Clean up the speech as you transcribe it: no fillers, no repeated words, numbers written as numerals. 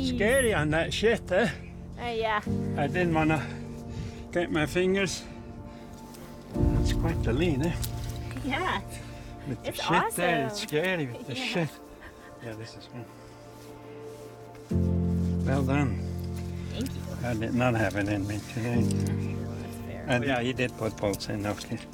scary on that shit, eh? Yeah. I didn't want to get my fingers. It's quite the lean, eh? Yeah. With the It's shit there, it's awesome. scary with the Yeah. shit. Yeah, this is one. Well done. Thank you. I did not have it in me today. That's fair. And yeah, he did put bolts in, okay.